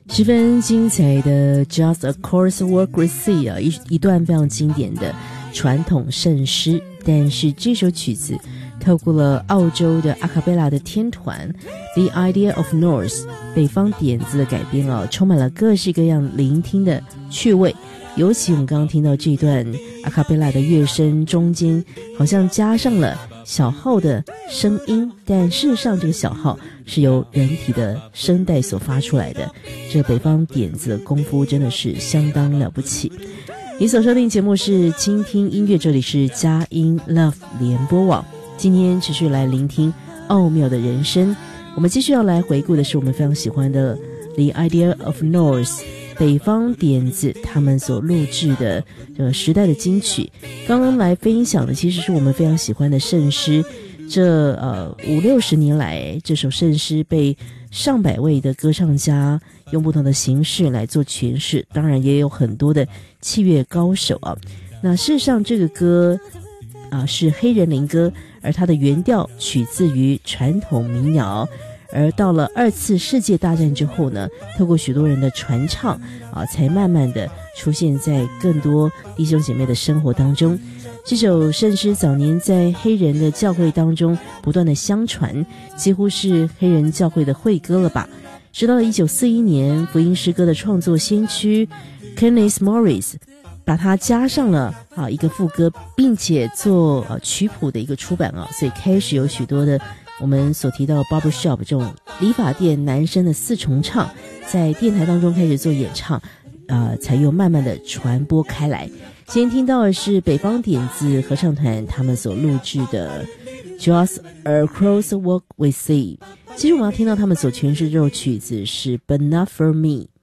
十分精彩的 Just a Chorus Walk with Thee 啊，一段非常经典的传统圣诗。但是这首曲子透过了澳洲的阿卡贝拉的天团 The Idea of North 北方点子的改编啊，充满了各式各样聆听的趣味。尤其我们刚刚听到这段阿卡贝拉的乐声中间好像加上了小号的声音，但事实上这个小号是由人体的声带所发出来的。这北方点子的功夫真的是相当了不起。你所收听节目是倾听音乐，这里是佳音 Love 联播网，今天持续来聆听奥妙的人生。我们继续要来回顾的是我们非常喜欢的 The Idea of North北方点子他们所录制的这个时代的金曲。刚刚来分享的其实是我们非常喜欢的圣诗，这50-60年来，这首圣诗被上百位的歌唱家用不同的形式来做诠释，当然也有很多的器乐高手啊。那事实上这个歌是黑人灵歌，而它的原调取自于传统民谣，而到了2次世界大战之后呢，透过许多人的传唱才慢慢的出现在更多弟兄姐妹的生活当中。这首圣诗早年在黑人的教会当中不断的相传，几乎是黑人教会的会歌了吧。直到了1941年，福音诗歌的创作先驱 Kenneth Morris 把它加上了一个副歌，并且做曲谱的一个出版所以开始有许多的我们所提到的 barbershop 这种理发店男生的4重唱在电台当中开始做演唱，才又慢慢的传播开来。先听到的是北方点子合唱团他们所录制的 Just a Chorus Walk with Thee。其实我们要听到他们所诠释这首曲子是 But Not For Me。